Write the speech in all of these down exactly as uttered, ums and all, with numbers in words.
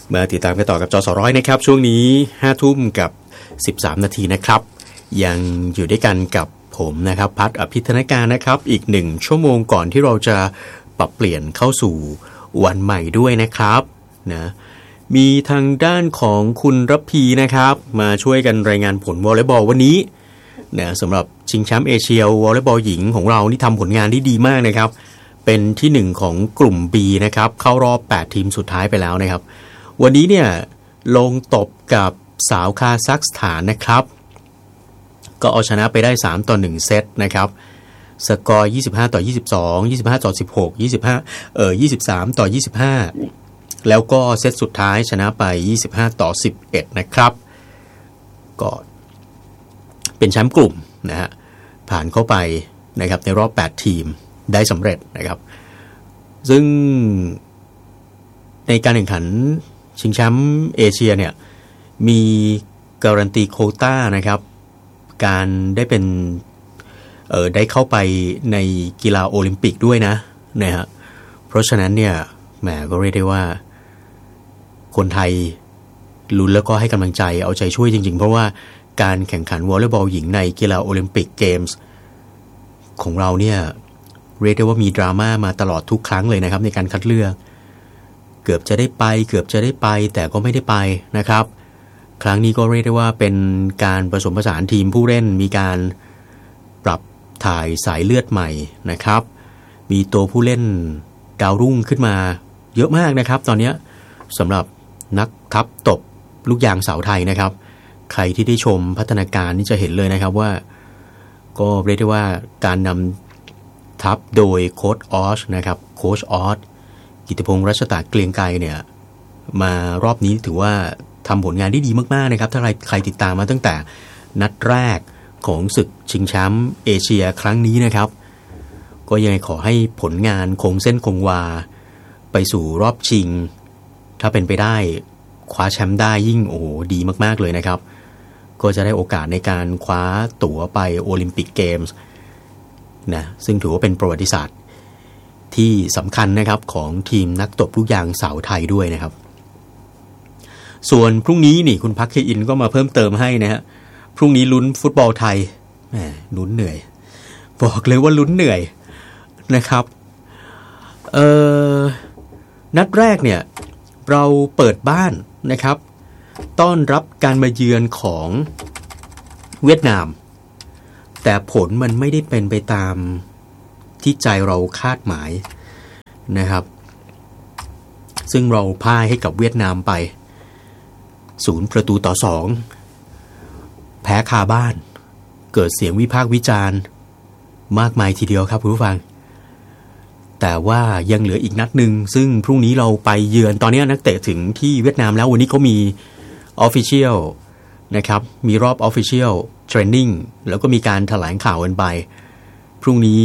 มาติดตามกันต่อกับจสร้อยนะครับช่วงนี้ห้าทุ่มกับสิบสามนาทีนะครับยังอยู่ด้วยกันกับผมนะครับพัฒน์อภิธนการนะครับอีกหนึ่งชั่วโมงก่อนที่เราจะปรับเปลี่ยนเข้าสู่วันใหม่ด้วยนะครับนะมีทางด้านของคุณรัพพีนะครับมาช่วยกันรายงานผลวอลเลย์บอลวันนี้นะสำหรับชิงแชมป์เอเชียวอลเลย์บอลหญิงของเรานี่ทำผลงานที่ดีมากนะครับเป็นที่หนึ่งของกลุ่ม B นะครับเข้ารอบแปดทีมสุดท้ายไปแล้วนะครับวันนี้เนี่ยลงตบกับสาวคาซัคสถานนะครับก็เอาชนะไปได้สามต่อหนึ่งเซตนะครับสกอร์ยี่สิบห้าต่อยี่สิบสอง ยี่สิบห้าต่อสิบหก ยี่สิบห้าเอ่อยี่สิบสามต่อยี่สิบห้าแล้วก็เซตสุดท้ายชนะไปยี่สิบห้าต่อสิบเอ็ดนะครับก็เป็นแชมป์กลุ่มนะฮะผ่านเข้าไปนะครับในรอบแปดทีมได้สำเร็จนะครับซึ่งในการแข่งขันชิงแชมป์เอเชียเนี่ยมีการันตีโควต้านะครับการได้เป็นเอ่อได้เข้าไปในกีฬาโอลิมปิกด้วยนะนะฮะเพราะฉะนั้นเนี่ยแหมก็เรียกได้ว่าคนไทยลุ้นแล้วก็ให้กำลังใจเอาใจช่วยจริงๆเพราะว่าการแข่งขันวอลเลย์บอลหญิงในกีฬาโอลิมปิกเกมส์ของเราเนี่ยเรียกได้ว่ามีดราม่ามาตลอดทุกครั้งเลยนะครับในการคัดเลือกเกือบจะได้ไปเกือบจะได้ไปแต่ก็ไม่ได้ไปนะครับครั้งนี้ก็เรียกได้ว่าเป็นการผสมผสานทีมผู้เล่นมีการปรับถ่ายสายเลือดใหม่นะครับมีตัวผู้เล่นดาวรุ่งขึ้นมาเยอะมากนะครับตอนนี้สำหรับนักทัพตบลูกยางสาวไทยนะครับใครที่ได้ชมพัฒนาการนี่จะเห็นเลยนะครับว่าก็เรียกได้ว่าการนำทัพโดยโค้ชออสนะครับโค้ชออสกิติพงษ์รัชตาเกลียงไกรเนี่ยมารอบนี้ถือว่าทำผลงานได้ดีมากๆนะครับถ้าใครใครติดตามมาตั้งแต่นัดแรกของศึกชิงแชมป์เอเชียครั้งนี้นะครับก็ยังขอให้ผลงานคงเส้นคงวาไปสู่รอบชิงถ้าเป็นไปได้คว้าแชมป์ได้ยิ่งโอ้โหดีมากๆเลยนะครับก็จะได้โอกาสในการคว้าตั๋วไปโอลิมปิกเกมส์นะซึ่งถือว่าเป็นประวัติศาสตร์ที่สำคัญนะครับของทีมนักตบลูกยางสาวไทยด้วยนะครับส่วนพรุ่งนี้นี่คุณพักเคอินก็มาเพิ่มเติมให้นะฮะพรุ่งนี้ลุ้นฟุตบอลไทยแหมลุ้นเหนื่อยบอกเลยว่าลุ้นเหนื่อยนะครับเอ่อนัดแรกเนี่ยเราเปิดบ้านนะครับต้อนรับการมาเยือนของเวียดนามแต่ผลมันไม่ได้เป็นไปตามที่ใจเราคาดหมายนะครับซึ่งเราพ่ายให้กับเวียดนามไปศูนย์ประตูต่อสองแพ้คาบ้านเกิดเสียงวิพากษ์วิจารณ์มากมายทีเดียวครับคุณผู้ฟังแต่ว่ายังเหลืออีกนัดหนึ่งซึ่งพรุ่งนี้เราไปเยือนตอนนี้นักเตะถึงที่เวียดนามแล้ววันนี้เขามี Official นะครับมีรอบ Official Training แล้วก็มีการแถลงข่าวกันไปพรุ่งนี้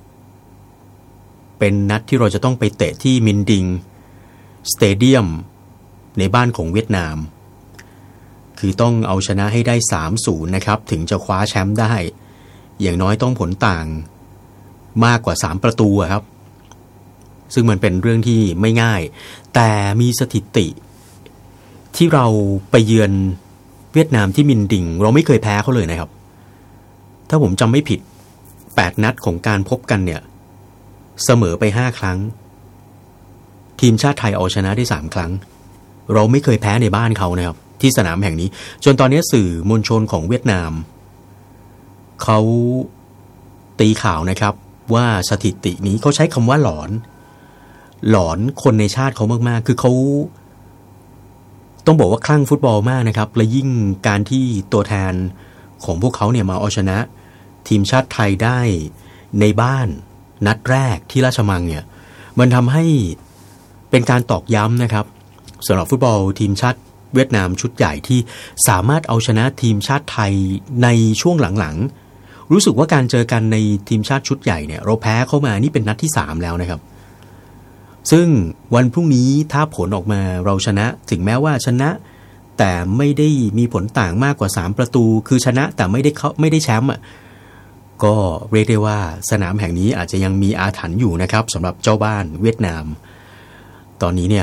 เป็นนัดที่เราจะต้องไปเตะที่มินดิงสเตเดียมในบ้านของเวียดนามคือต้องเอาชนะให้ได้ สามศูนย์ นะครับถึงจะคว้าแชมป์ได้อย่างน้อยต้องผลต่างมากกว่าสามประตูครับซึ่งมันเป็นเรื่องที่ไม่ง่ายแต่มีสถิติที่เราไปเยือนเวียดนามที่มินดิงเราไม่เคยแพ้เขาเลยนะครับถ้าผมจำไม่ผิดแปดนัดของการพบกันเนี่ยเสมอไปห้าครั้งทีมชาติไทยเอาชนะได้สามครั้งเราไม่เคยแพ้ในบ้านเขานะครับที่สนามแห่งนี้จนตอนนี้สื่อมวลชนของเวียดนามเขาตีข่าวนะครับว่าสถิตินี้เขาใช้คำว่าหลอนหลอนคนในชาติเขามากๆคือเขาต้องบอกว่าคลั่งฟุตบอลมากนะครับและยิ่งการที่ตัวแทนของพวกเขาเนี่ยมาเอาชนะทีมชาติไทยได้ในบ้านนัดแรกที่ราชมังเนี่ยมันทำให้เป็นการตอกย้ำนะครับสำหรับฟุตบอลทีมชาติเวียดนามชุดใหญ่ที่สามารถเอาชนะทีมชาติไทยในช่วงหลังๆรู้สึกว่าการเจอกันในทีมชาติชุดใหญ่เนี่ยเราแพ้เข้ามานี่เป็นนัดที่สามแล้วนะครับซึ่งวันพรุ่งนี้ถ้าผลออกมาเราชนะถึงแม้ว่าชนะแต่ไม่ได้มีผลต่างมากกว่าสามประตูคือชนะแต่ไม่ได้เขาไม่ได้แชมป์อ่ะก็เรียกได้ว่าสนามแห่งนี้อาจจะยังมีอาถรรพ์อยู่นะครับสำหรับเจ้าบ้านเวียดนามตอนนี้เนี่ย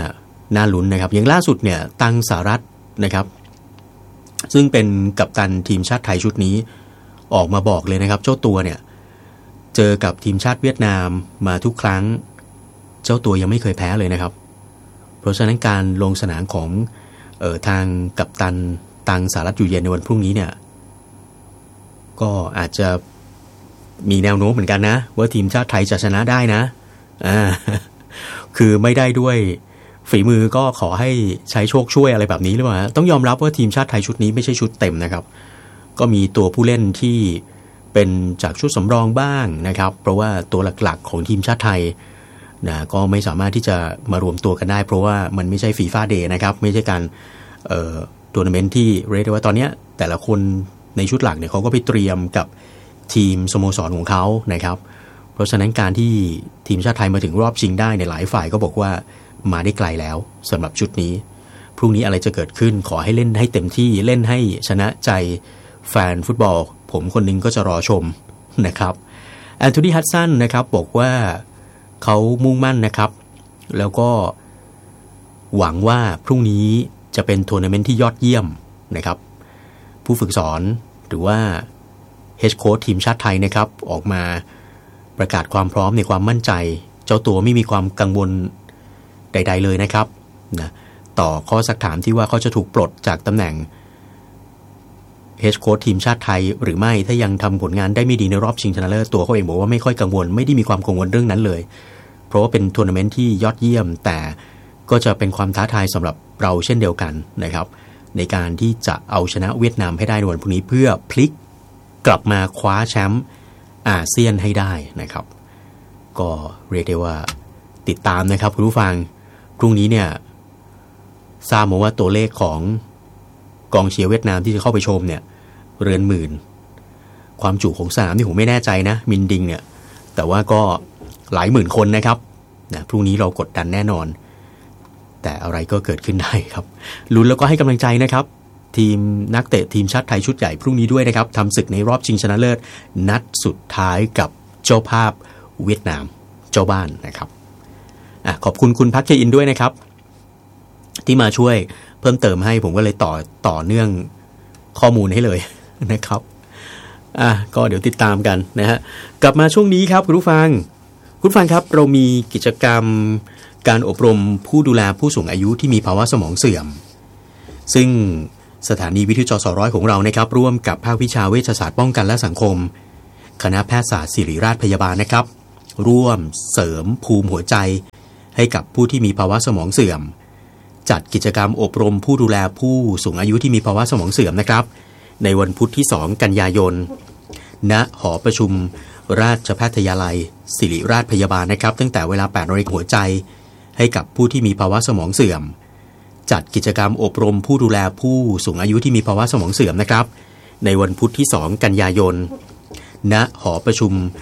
น่าลุ้นนะครับอย่างล่าสุดเนี่ยตังสารัตน์นะครับซึ่งเป็นกัปตันทีมชาติไทยชุดนี้ออกมาบอกเลยนะครับเจ้าตัวเนี่ยเจอกับทีมชาติเวียดนามมาทุกครั้งเจ้าตัวยังไม่เคยแพ้เลยนะครับเพราะฉะนั้นการลงสนามของเอ่อทางกัปตันตังสารัตน์อยู่เย็นในวันพรุ่งนี้เนี่ยก็อาจจะมีแนวโน้มเหมือนกันนะว่าทีมชาติไทยจะชนะได้นะอ่าคือไม่ได้ด้วยฝีมือก็ขอให้ใช้โชคช่วยอะไรแบบนี้หรือเปล่าต้องยอมรับว่าทีมชาติไทยชุดนี้ไม่ใช่ชุดเต็มนะครับก็มีตัวผู้เล่นที่เป็นจากชุดสำรองบ้างนะครับเพราะว่าตัวหลักๆของทีมชาติไทยนะก็ไม่สามารถที่จะมารวมตัวกันได้เพราะว่ามันไม่ใช่ฟีฟ่าเดย์นะครับไม่ใช่การเอ่อทัวร์นาเมนต์ที่เรียกได้ว่าตอนนี้แต่ละคนในชุดหลักเนี่ยเขาก็ไปเตรียมกับทีมสโมสรของเขานะครับเพราะฉะนั้นการที่ทีมชาติไทยมาถึงรอบชิงได้ในหลายฝ่ายก็บอกว่ามาได้ไกลแล้วสำหรับชุดนี้พรุ่งนี้อะไรจะเกิดขึ้นขอให้เล่นให้เต็มที่เล่นให้ชนะใจแฟนฟุตบอลผมคนนึงก็จะรอชมนะครับแอนโทนีฮัดสันนะครับบอกว่าเขามุ่งมั่นนะครับแล้วก็หวังว่าพรุ่งนี้จะเป็นทัวร์นาเมนต์ที่ยอดเยี่ยมนะครับผู้ฝึกสอนหรือว่าเฮดโค้ชทีมชาติไทยนะครับออกมาประกาศความพร้อมในความมั่นใจเจ้าตัวไม่มีความกังวลใดๆเลยนะครับนะต่อข้อสักถามที่ว่าเขาจะถูกปลดจากตำแหน่งเฮดโค้ชทีมชาติไทยหรือไม่ถ้ายังทำผลงานได้ไม่ดีในรอบชิงชนะเลิศตัวเขาเองบอกว่าไม่ค่อยกังวลไม่ได้มีความกังวลเรื่องนั้นเลยเพราะว่าเป็นทัวร์นาเมนต์ที่ยอดเยี่ยมแต่ก็จะเป็นความท้าทายสำหรับเราเช่นเดียวกันนะครับในการที่จะเอาชนะเวียดนามให้ได้ในวันพรุ่งนี้เพื่อพลิกกลับมาคว้าแชมป์อาเซียนให้ได้นะครับก็เรียกได้ว่าติดตามนะครับคุณผู้ฟังพรุ่งนี้เนี่ยทราบมาว่าตัวเลขของกองเชียร์เวียดนามที่จะเข้าไปชมเนี่ยเรือนหมื่นความจุของสนามที่ผมไม่แน่ใจนะมินดิงเนี่ยแต่ว่าก็หลายหมื่นคนนะครับนะพรุ่งนี้เรากดดันแน่นอนแต่อะไรก็เกิดขึ้นได้ครับลุ้นแล้วก็ให้กำลังใจนะครับทีมนักเตะทีมชาติไทยชุดใหญ่พรุ่งนี้ด้วยนะครับทำศึกในรอบชิงชนะเลิศนัดสุดท้ายกับเจ้าภาพเวียดนามเจ้าบ้านนะครับอ่ะขอบคุณคุณพัชอินด้วยนะครับที่มาช่วยเพิ่มเติมให้ผมก็เลยต่อต่อเนื่องข้อมูลให้เลยนะครับอ่ะก็เดี๋ยวติดตามกันนะฮะกลับมาช่วงนี้ครับคุณผู้ฟังคุณผู้ฟังครับเรามีกิจกรรมการอบรมผู้ดูแลผู้สูงอายุที่มีภาวะสมองเสื่อมซึ่งสถานีวิทยุจสร้อยของเรานะครับร่วมกับภาควิชาเวชศาสตร์ป้องกันและสังคมคณะแพทยศาสตร์ศิริราชพยาบาลนะครับร่วมเสริมภูมิหัวใจให้กับผู้ที่มีภาวะสมองเสื่อมจัดกิจกรรมอบรมผู้ดูแลผู้สูงอายุที่มีภาวะสมองเสื่อมนะครับในวันพุธที่สองกันยายนณหอประชุมราชภัฏยาลัยศิริราชพยาบาลนะครับตั้งแต่เวลา แปดนาฬิกา หัวใจให้กับผู้ที่มีภาวะสมองเสื่อมจัดกิจกรรมอบรมผู้ดูแลผู้สูงอายุที่มีภาวะสมองเสื่อมนะครับในวันพุธที่สองกันยายนณหอประชุม